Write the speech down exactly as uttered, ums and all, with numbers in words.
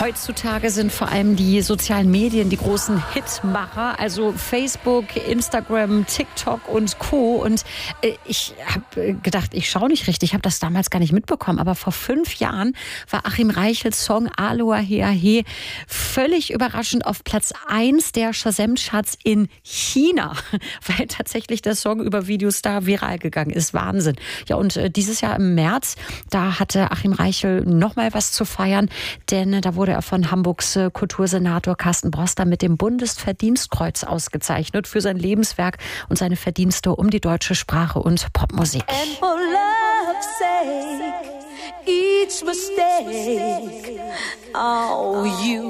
Heutzutage sind vor allem die sozialen Medien die großen Hitmacher, also Facebook, Instagram, TikTok und Co. Und äh, ich habe gedacht, ich schaue nicht richtig, ich habe das damals gar nicht mitbekommen, aber vor fünf Jahren war Achim Reichels Song Aloha Hea He völlig überraschend auf Platz eins der Shazam-Charts in China, weil tatsächlich der Song über Videostar viral gegangen ist. Wahnsinn. Ja, und äh, dieses Jahr im März, da hatte Achim Reichel noch mal was zu feiern, denn äh, da wurde er von Hamburgs äh, Kultursenator Carsten Broster mit dem Bundesverdienstkreuz ausgezeichnet für sein Lebenswerk und seine Verdienste um die deutsche Sprache und Popmusik. And for love's sake, each mistake, oh, you